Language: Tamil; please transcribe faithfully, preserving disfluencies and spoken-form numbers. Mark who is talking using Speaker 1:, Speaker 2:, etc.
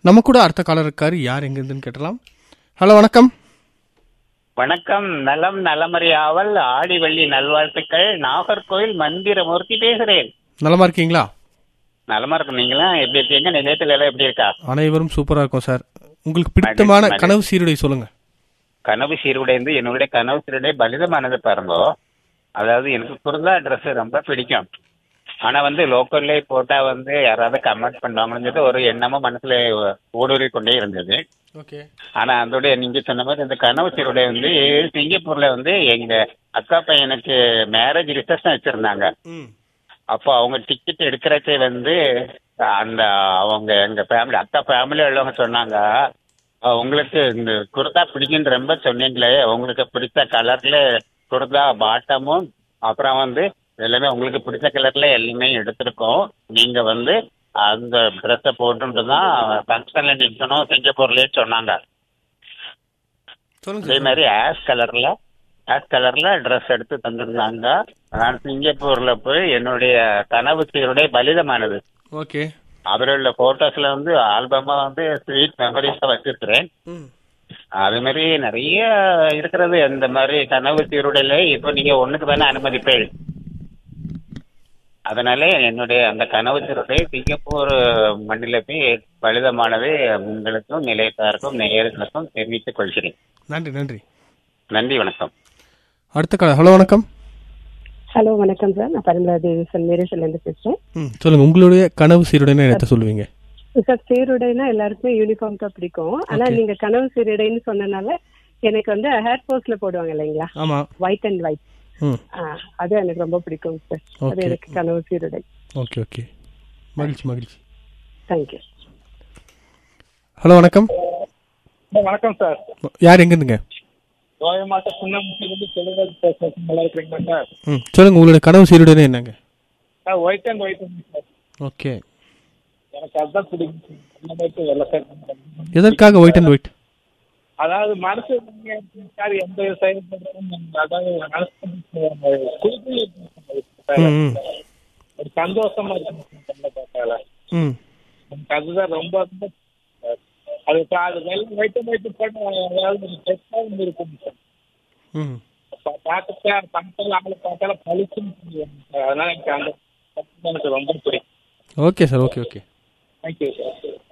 Speaker 1: நம்ம கூட அடுத்த காலர் இருக்காரு. யார் எங்க இருந்துன்னு கேட்டலாம். ஹலோ, வணக்கம்.
Speaker 2: வணக்கம். நலம் நலமறி ஆவல் ஆடி வெள்ளி நல்வாழ்த்துக்கள். நாகர்கோவில் மந்திரமூர்த்தி பேசுறேன்.
Speaker 1: நலமா இருக்கீங்களா?
Speaker 2: நலமா இருக்கும். நீங்களா எப்படி இருக்கீங்க? நிலையத்தில் எல்லாம் எப்படி இருக்கா?
Speaker 1: அனைவரும் சூப்பரா இருக்கும் சார். உங்களுக்கு பிடித்தமான கனவு சீருடை சொல்லுங்க.
Speaker 2: கனவு சீருடை வந்து என்னுடைய கனவு சீருடை பலிதமானது பாருங்க. அதாவது எனக்கு குர்தா ட்ரெஸ் ரொம்ப பிடிக்கும். ஆனா வந்து லோக்கல்ல போட்டா வந்து யாராவது கமெண்ட் பண்ணுவாங்கன்னு சொல்லிட்டு ஒரு எண்ணமும் மனசுல ஊடுருவி கொண்டே இருந்தது.
Speaker 1: ஓகே.
Speaker 2: ஆனா அதோடைய நீங்க சொன்ன மாதிரி இந்த கனவு சீருடை வந்து சிங்கப்பூர்ல வந்து எங்க அக்கா பையனுக்கு மேரேஜ் ரிசப்ஷன் வச்சிருந்தாங்க. அப்போ அவங்க டிக்கெட் எடுக்கிறச்சே வந்து அந்த அவங்க எங்க ஃபேமிலி அக்கா ஃபேமிலி உள்ளவங்க சொன்னாங்க, உங்களுக்கு இந்த குர்தா பிடிக்குன்னு ரொம்ப சொன்னீங்களே, உங்களுக்கு பிடிச்ச கலர்ல குர்தா பாட்டமும் அப்புறம் வந்து எல்லாமே உங்களுக்கு பிடிச்ச கலர்ல எல்லாமே எடுத்திருக்கோம். நீங்க வந்து அந்த ட்ரெஸ்ஸை போட்டுட்டு தான் ஃபங்க்ஷன்ல நிற்கணும் சிங்கப்பூர்லயே சொன்னாங்க. அதே மாதிரி ஆஷ் கலர்ல ஆஷ் கலர்ல ட்ரெஸ் எடுத்து தந்திருந்தாங்க. நான் சிங்கப்பூர்ல போய் என்னுடைய கனவு சீருடை பலிதமானது.
Speaker 1: ஓகே.
Speaker 2: அதில் உள்ள போட்டோஸ்ல வந்து ஆல்பமா வந்து ஸ்வீட் மெமரிஸா வச்சிருக்கிறேன். அதே மாதிரி நிறைய இருக்கிறது இந்த மாதிரி கனவு சீருடையில. இப்போ நீங்க ஒண்ணுக்கு தானே அனுமதிப்பேன். அதனால என்னுடைய அந்த கனவு சீருடை சிங்கப்பூர் மண்ணில போய் பலிதமானது உங்களுக்கும் நிலையத்தாருக்கும் நேயர்களுக்கும் தெரிவித்துக் கொள்கிறேன்.
Speaker 1: நன்றி நன்றி
Speaker 2: நன்றி. வணக்கம்.
Speaker 1: அடுத்த கால. ஹலோ, வணக்கம்.
Speaker 3: ஹலோ, வணக்கம் சார். நான் பரிமளா தேவி சார் மேரேஜ்ல இருந்து பேசுறேன். ம்
Speaker 1: சொல்லுங்க, உங்களுடைய கனவு சீருடைன்னு என்ன சொல்லுவீங்க?
Speaker 3: சார், சீருடைனா எல்லாருக்குமே யூனிஃபார்ம் தான் பிடிக்கும். ஆனா நீங்க கனவு சீருடைன்னு சொன்னனால எனக்கு வந்து ஹேர் போஸ்ட்ல போடுவாங்க இல்லைங்களா? ஆமா, ஒயிட் அண்ட் ஒயிட். அது எனக்கு ரொம்ப பிடிக்கும் சார். அது எனக்கு கனவு சீருடை.
Speaker 1: ஓகே ஓகே, மகிழ்ச்சி மகிழ்ச்சி.
Speaker 3: தேங்க்யூ.
Speaker 1: ஹலோ, வணக்கம்.
Speaker 4: வணக்கம் சார்.
Speaker 1: யார் எங்க இருந்துங்க? சொல்லுங்க, உங்களுடைய கனவு சீருடை என்னங்க?
Speaker 4: White and white.
Speaker 1: ஓகே.
Speaker 4: எனக்கு அதுதான் பிடிக்கும்.
Speaker 1: எதற்காக ஒயிட் அண்ட் ஒயிட்?
Speaker 4: அதாவது மனசு சார் எந்த செயல்படுறோம், அதாவது ஒரு சந்தோஷமா இருக்கும். அதுதான் ரொம்ப ரொம்ப அது அது வெள்ளம் வைட்டு வைட்டு போட்டு அதாவது ஒரு இருக்கும் சார். பார்த்துட்டா பணத்தில் ஆளு பார்த்தாலும் பழிச்சுன்னு சொல்லுவாங்க சார். அதனால எனக்கு அந்த எனக்கு ரொம்ப பிடிக்கும்.
Speaker 1: Okay sir. Okay okay,
Speaker 4: thank you sir.